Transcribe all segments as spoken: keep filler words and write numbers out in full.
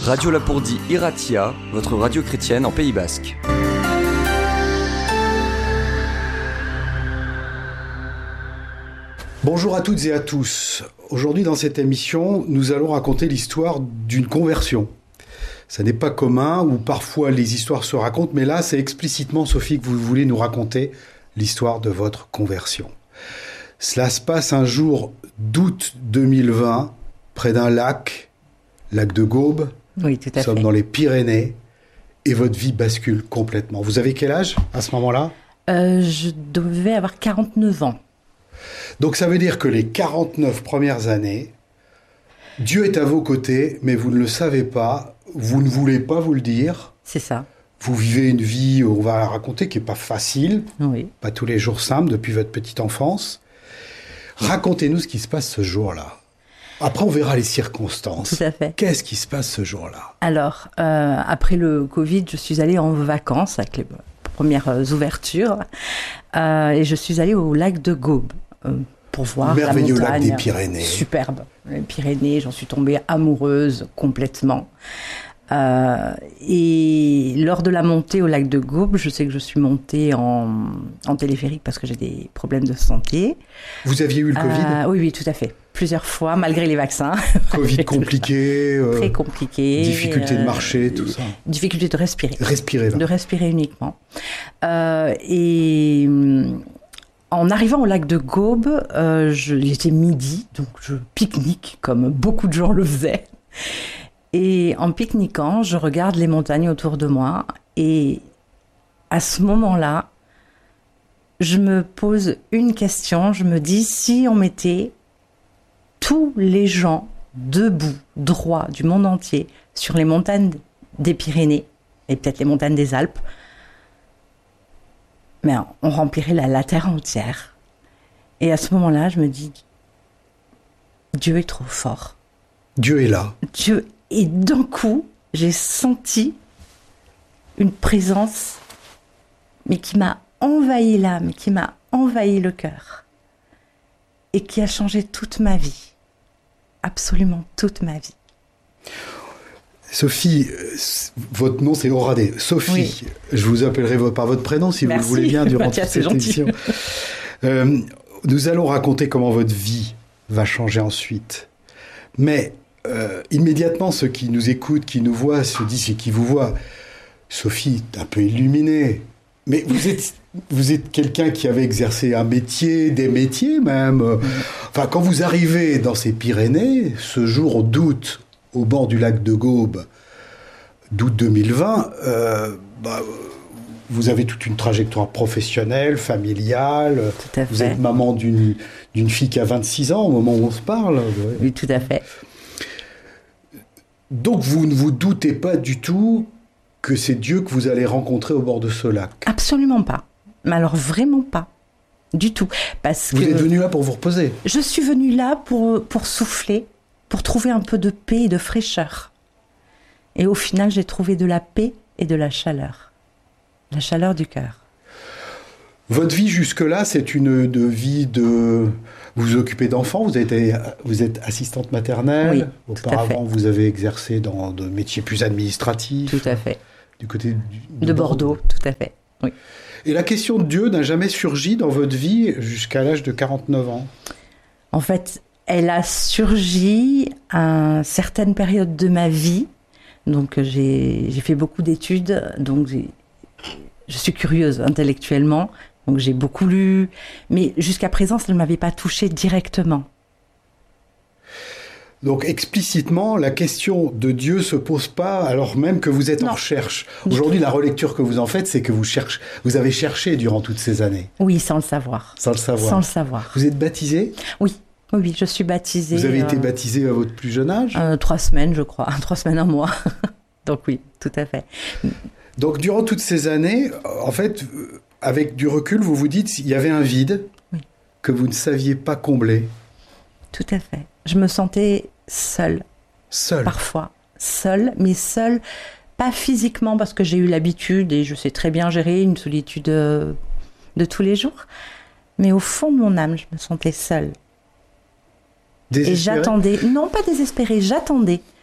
Radio Lapourdie Iratia, votre radio chrétienne en Pays Basque. Bonjour à toutes et à tous. Aujourd'hui dans cette émission, nous allons raconter l'histoire d'une conversion. Ça n'est pas commun, où parfois les histoires se racontent, mais là c'est explicitement, Sophie, que vous voulez nous raconter l'histoire de votre conversion. Cela se passe un jour d'août deux mille vingt, près d'un lac, lac de Gaube. Oui, tout à fait. Nous sommes dans les Pyrénées, et votre vie bascule complètement. Vous avez quel âge à ce moment-là ? euh, Je devais avoir quarante-neuf ans. Donc ça veut dire que les quarante-neuf premières années, Dieu est à vos côtés, mais vous ne le savez pas, vous ne voulez pas vous le dire. C'est ça. Vous vivez une vie, on va la raconter, qui n'est pas facile, oui. Pas tous les jours simples depuis votre petite enfance. Racontez-nous ce qui se passe ce jour-là. Après, on verra les circonstances. Tout à fait. Qu'est-ce qui se passe ce jour-là ? Alors, euh, après le Covid, je suis allée en vacances avec les premières ouvertures euh, et je suis allée au lac de Gaube. Euh, pour voir la montagne. Merveilleux lac des Pyrénées. Superbe. Les Pyrénées, j'en suis tombée amoureuse complètement. Euh, et lors de la montée au lac de Gaube, je sais que je suis montée en, en téléphérique parce que j'ai des problèmes de santé. Vous aviez eu le Covid ? euh, Oui, oui, tout à fait. Plusieurs fois, malgré les vaccins. Covid compliqué. Euh, Très compliqué. Difficulté euh, de marcher, tout ça. Difficulté de respirer. Respirer, là. De respirer uniquement. Euh, et... En arrivant au lac de Gaube, euh, je, il était midi, donc je pique-nique comme beaucoup de gens le faisaient. Et en pique-niquant, je regarde les montagnes autour de moi. Et à ce moment-là, je me pose une question. Je me dis, si on mettait tous les gens debout, droits du monde entier, sur les montagnes des Pyrénées, et peut-être les montagnes des Alpes, mais on remplirait la, la terre entière. Et à ce moment-là, je me dis, Dieu est trop fort. Dieu est là. Dieu, et d'un coup, j'ai senti une présence, mais qui m'a envahi l'âme, qui m'a envahi le cœur, et qui a changé toute ma vie, absolument toute ma vie. Sophie, votre nom c'est Oradé. Sophie, oui. Je vous appellerai par votre prénom si Merci. Vous le voulez bien durant Mathias, toute cette émission. Euh, nous allons raconter comment votre vie va changer ensuite. Mais euh, immédiatement, ceux qui nous écoutent, qui nous voient, se disent et qui vous voient, Sophie, un peu illuminée. Mais vous êtes, vous êtes quelqu'un qui avait exercé un métier, des métiers même. Enfin, quand vous arrivez dans ces Pyrénées, ce jour d'août, au bord du lac de Gaube, d'août deux mille vingt, euh, bah, vous avez toute une trajectoire professionnelle, familiale. Tout à fait. Vous êtes maman d'une, d'une fille qui a vingt-six ans au moment où on se parle. Oui, tout à fait. Donc vous ne vous doutez pas du tout que c'est Dieu que vous allez rencontrer au bord de ce lac ? Absolument pas. Mais alors vraiment pas. Du tout. Parce vous que êtes venu là pour vous reposer ? Je suis venue là pour, pour souffler, pour trouver un peu de paix et de fraîcheur. Et au final, j'ai trouvé de la paix et de la chaleur. La chaleur du cœur. Votre vie jusque-là, c'est une de vie de... Vous vous occupez d'enfants, vous, avez été, vous êtes assistante maternelle. Oui, auparavant, vous avez exercé dans de métiers plus administratifs. Tout à fait. Du côté du, de, de Bordeaux. Bordeaux, tout à fait. Oui. Et la question de Dieu n'a jamais surgi dans votre vie jusqu'à l'âge de quarante-neuf ans ? En fait, elle a surgi à certaines périodes de ma vie. Donc, j'ai, j'ai fait beaucoup d'études. Donc, j'ai, je suis curieuse intellectuellement. Donc, j'ai beaucoup lu. Mais jusqu'à présent, ça ne m'avait pas touchée directement. Donc, explicitement, la question de Dieu ne se pose pas alors même que vous êtes non. en recherche. Aujourd'hui, la relecture que vous en faites, c'est que vous, cherchez, vous avez cherché durant toutes ces années. Oui, sans le savoir. Sans le savoir. Sans le savoir. Vous êtes baptisée ? Oui. Oui, je suis baptisée. Vous avez euh, été baptisée à votre plus jeune âge ? euh, Trois semaines, je crois. Trois semaines, un mois. Donc oui, tout à fait. Donc durant toutes ces années, en fait, avec du recul, vous vous dites qu'il y avait un vide oui. que vous ne saviez pas combler. Tout à fait. Je me sentais seule. Seule ? Parfois. Seule, mais seule, pas physiquement, parce que j'ai eu l'habitude et je sais très bien gérer une solitude de, de tous les jours. Mais au fond de mon âme, je me sentais seule. Désespérée ? Et j'attendais, non pas désespérée, j'attendais.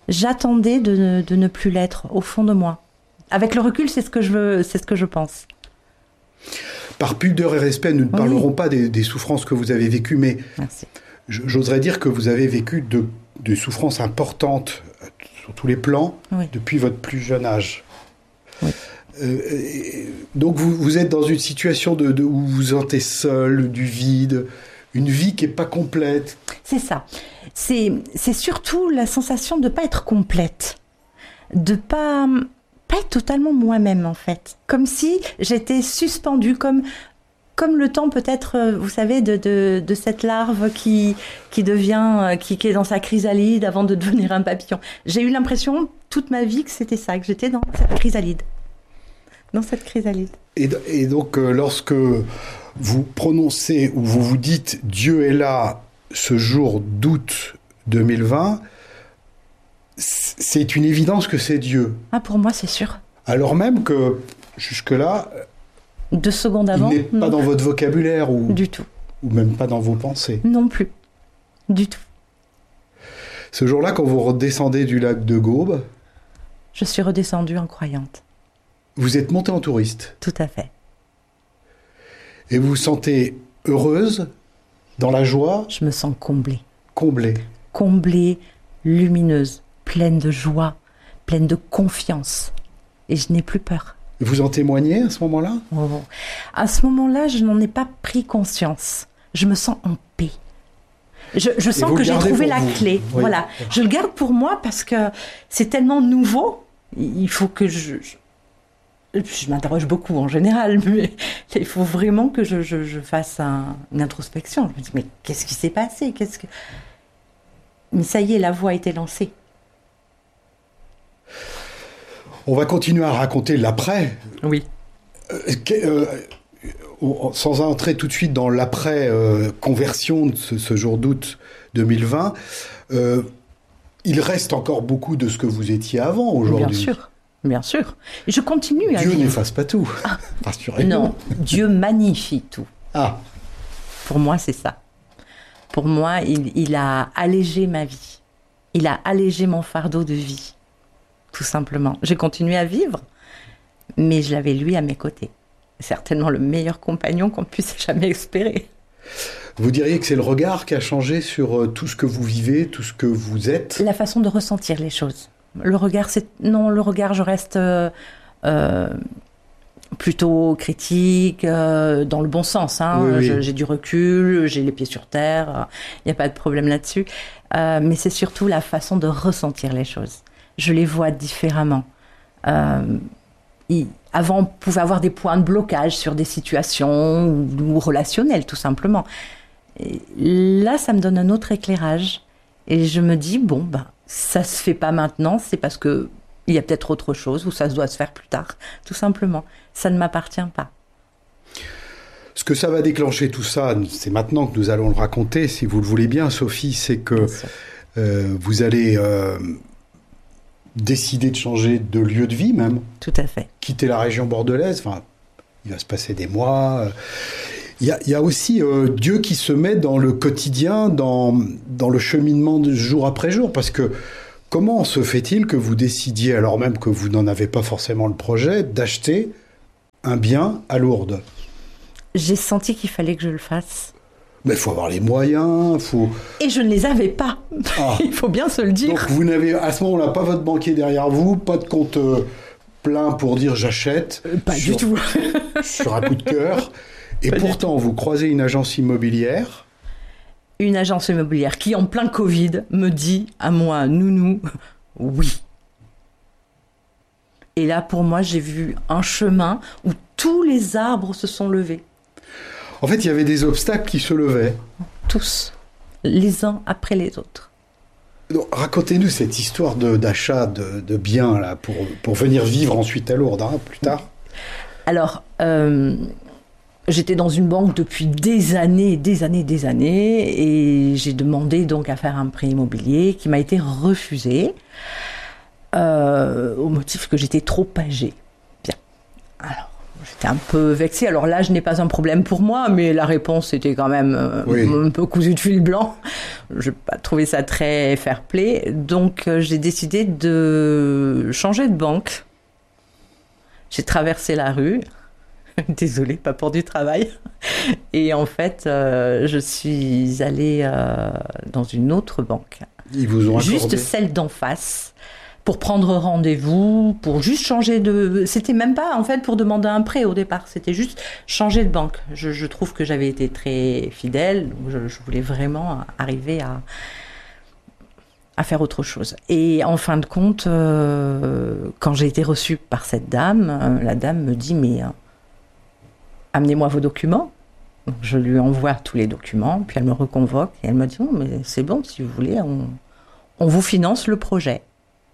J'attendais de ne, de ne plus l'être au fond de moi. Avec le recul, c'est ce que je veux, c'est ce que je pense. Par pudeur et respect, nous ne Oui. parlerons pas des, des souffrances que vous avez vécues, mais Merci. j'oserais dire que vous avez vécu de, de souffrances importantes sur tous les plans Oui. depuis votre plus jeune âge. Oui. Euh, et donc vous, vous êtes dans une situation de, de, où vous vous sentez seul, du vide, une vie qui n'est pas complète. C'est ça. C'est, c'est surtout la sensation de ne pas être complète. De ne pas, pas être totalement moi-même, en fait. Comme si j'étais suspendue, comme, comme le temps peut-être, vous savez, de, de, de cette larve qui, qui devient, qui, qui est dans sa chrysalide avant de devenir un papillon. J'ai eu l'impression, toute ma vie, que c'était ça, que j'étais dans cette chrysalide. Dans cette chrysalide. Et, et donc, euh, lorsque vous prononcez ou vous vous dites « Dieu est là » ce jour d'août deux mille vingt, c'est une évidence que c'est Dieu. Ah, pour moi, c'est sûr. Alors même que, jusque-là, Deux secondes avant, il n'est pas non. dans votre vocabulaire ou, Du tout. ou même pas dans vos pensées. Non plus. Du tout. Ce jour-là, quand vous redescendez du lac de Gaume, Je suis redescendue en croyante. vous êtes montée en touriste Tout à fait. et vous vous sentez heureuse, dans la joie, Je me sens comblée. comblée. Comblée, lumineuse, pleine de joie, pleine de confiance. Et je n'ai plus peur. Vous en témoignez à ce moment-là? Oh. À ce moment-là, je n'en ai pas pris conscience. Je me sens en paix. Je, je vous sens le que j'ai gardez trouvé pour la vous. clé. Oui. Voilà. Je le garde pour moi parce que c'est tellement nouveau. Il faut que je... je... Je m'interroge beaucoup en général, mais il faut vraiment que je, je, je fasse un, une introspection. Je me dis, mais qu'est-ce qui s'est passé? Qu'est-ce que... Mais ça y est, la voix a été lancée. On va continuer à raconter l'après. Oui. Euh, que- euh, on- sans entrer tout de suite dans l'après-conversion de ce, ce jour d'août deux mille vingt, euh, il reste encore beaucoup de ce que vous étiez avant aujourd'hui. Bien sûr, bien sûr. Et je continue à Dieu vivre. n'efface pas tout. Rassurez-vous. Non, Dieu magnifie tout. Ah, Pour moi, c'est ça. Pour moi, il, il a allégé ma vie. Il a allégé mon fardeau de vie. Tout simplement. J'ai continué à vivre, mais je l'avais lui à mes côtés. Certainement le meilleur compagnon qu'on puisse jamais espérer. vous diriez que c'est le regard qui a changé sur euh, tout ce que vous vivez, tout ce que vous êtes. La façon de ressentir les choses. Le regard, c'est... Non, le regard, je reste euh, euh, plutôt critique, euh, dans le bon sens. Hein. Oui, oui. Je- j'ai du recul, j'ai les pieds sur terre, il n'y a pas de problème là-dessus. Euh, mais c'est surtout la façon de ressentir les choses. Je les vois différemment. Euh, il- avant, on pouvait avoir des points de blocage sur des situations ou, ou relationnelles, tout simplement. Et là, ça me donne un autre éclairage. Et je me dis, bon, ben, ça se fait pas maintenant, c'est parce que il y a peut-être autre chose, ou ça doit se faire plus tard, tout simplement. Ça ne m'appartient pas. Ce que ça va déclencher tout ça, c'est maintenant que nous allons le raconter, si vous le voulez bien, Sophie, c'est que Bien sûr. euh, vous allez euh, décider de changer de lieu de vie même, Tout à fait. quitter la région bordelaise. Enfin, il va se passer des mois. Il y a, il y a aussi euh, Dieu qui se met dans le quotidien, dans, dans le cheminement de jour après jour. Parce que comment se fait-il que vous décidiez, alors même que vous n'en avez pas forcément le projet, d'acheter un bien à Lourdes? J'ai senti qu'il fallait que je le fasse. Mais il faut avoir les moyens, faut... Et je ne les avais pas. Ah. Il faut bien se le dire. Donc vous n'avez à ce moment-là pas votre banquier derrière vous, pas de compte euh, plein pour dire j'achète. Euh, pas sur, du tout. sur un coup de cœur. Et Pas du pourtant, vous croisez une agence immobilière. Une agence immobilière qui, en plein Covid, me dit à moi, nounou, oui. Et là, pour moi, j'ai vu un chemin où tous les arbres se sont levés. En fait, il y avait des obstacles qui se levaient. Tous. Les uns après les autres. Donc, racontez-nous cette histoire de- d'achat de, de biens là, pour, pour venir vivre ensuite à Lourdes, hein, plus tard. Alors, euh, j'étais dans une banque depuis des années, des années, des années, et j'ai demandé donc à faire un prêt immobilier qui m'a été refusé euh, au motif que j'étais trop âgée. Bien. Alors, j'étais un peu vexée. Alors là, je n'ai pas un problème pour moi, mais la réponse était quand même euh, oui. un peu cousue de fil blanc. Je n'ai pas trouvé ça très fair-play. Donc, euh, j'ai décidé de changer de banque. J'ai traversé la rue. Désolée, pas pour du travail. Et en fait, euh, je suis allée euh, dans une autre banque. Ils vous ont accordé. Juste celle d'en face, pour prendre rendez-vous, pour juste changer de... C'était même pas, en fait, pour demander un prêt au départ. C'était juste changer de banque. Je, je trouve que j'avais été très fidèle. Je, je voulais vraiment arriver à, à faire autre chose. Et en fin de compte, euh, quand j'ai été reçue par cette dame, euh, la dame me dit, mais... Euh, amenez-moi vos documents. Donc, je lui envoie tous les documents, puis elle me reconvoque et elle me dit oh, mais c'est bon, si vous voulez, on, on vous finance le projet.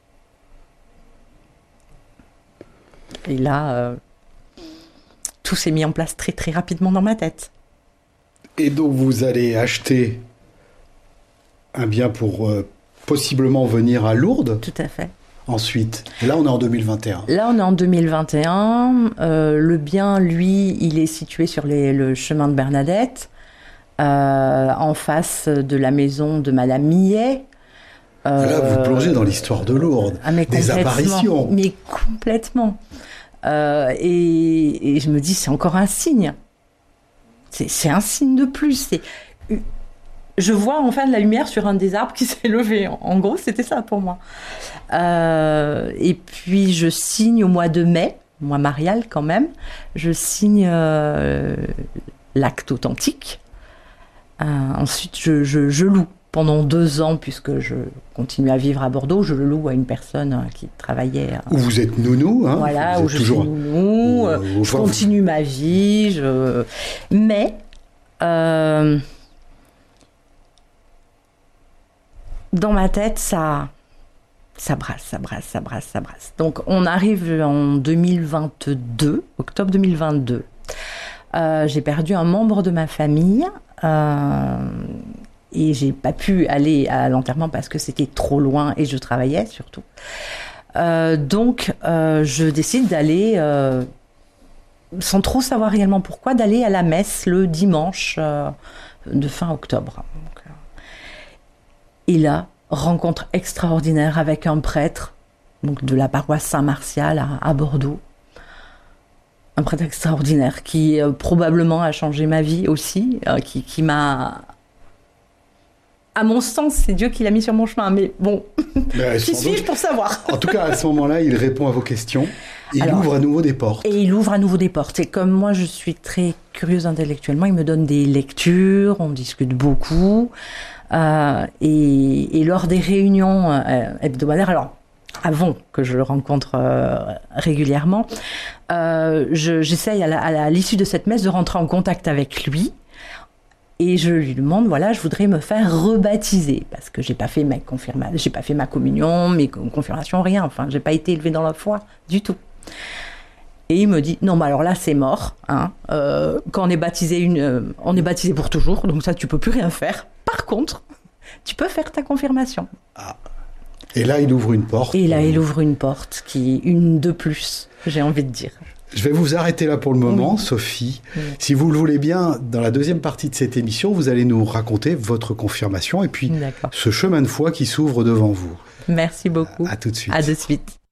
Et là, euh, tout s'est mis en place très très rapidement dans ma tête. Et donc vous allez acheter un bien pour euh, possiblement venir à Lourdes. Tout à fait. Ensuite, là on est en deux mille vingt et un. Là on est en deux mille vingt et un. Euh, le bien, lui, il est situé sur les, le chemin de Bernadette, euh, en face de la maison de Madame Millet. Euh, là vous plongez dans l'histoire de Lourdes, ah, mais des apparitions. Mais complètement. Euh, et, et je me dis, c'est encore un signe. C'est, c'est un signe de plus. C'est... Je vois enfin de la lumière sur un des arbres qui s'est levé. En gros, c'était ça pour moi. Euh, et puis, je signe au mois de mai, mois marial quand même, je signe euh, l'acte authentique. Euh, ensuite, je, je, je loue pendant deux ans, puisque je continue à vivre à Bordeaux. Je le loue à une personne qui travaillait... Euh, où vous êtes nounou. Hein, voilà, où je toujours... suis nounou. Où, où, je continue vous... ma vie. Je... Mais... Euh, dans ma tête, ça, ça brasse, ça brasse, ça brasse, ça brasse. Donc, on arrive en deux mille vingt-deux, octobre deux mille vingt-deux. Euh, j'ai perdu un membre de ma famille euh, et j'ai pas pu aller à l'enterrement parce que c'était trop loin et je travaillais surtout. Euh, donc, euh, je décide d'aller, euh, sans trop savoir réellement pourquoi, d'aller à la messe le dimanche euh, de fin octobre. Donc, et là, rencontre extraordinaire avec un prêtre donc de la paroisse Saint-Martial à, à Bordeaux. Un prêtre extraordinaire qui euh, probablement a changé ma vie aussi, euh, qui, qui m'a... À mon sens, c'est Dieu qui l'a mis sur mon chemin, mais bon, qui suis-je pour savoir? En tout cas, à ce moment-là, il répond à vos questions. Il Alors, ouvre à nouveau des portes. Et il ouvre à nouveau des portes. Et comme moi, je suis très curieuse intellectuellement, il me donne des lectures, on discute beaucoup. Euh, et, et lors des réunions euh, hebdomadaires, alors avant que je le rencontre euh, régulièrement, euh, je, j'essaye à, la, à, la, à l'issue de cette messe de rentrer en contact avec lui et je lui demande voilà, je voudrais me faire rebaptiser parce que j'ai pas fait ma confirmation, j'ai pas fait ma communion, mes confirmations, rien. Enfin, j'ai pas été élevée dans la foi du tout. Et il me dit non, mais alors là c'est mort. Hein. Euh, quand on est baptisé, une, euh, on est baptisé pour toujours, donc ça tu peux plus rien faire. Par contre, tu peux faire ta confirmation. Ah. Et là, il ouvre une porte. Et là, il ouvre une porte qui est une de plus, j'ai envie de dire. Je vais vous arrêter là pour le moment, oui. Sophie. Oui. Si vous le voulez bien, dans la deuxième partie de cette émission, vous allez nous raconter votre confirmation et puis D'accord. ce chemin de foi qui s'ouvre devant vous. Merci beaucoup. À, à tout de suite. À de suite.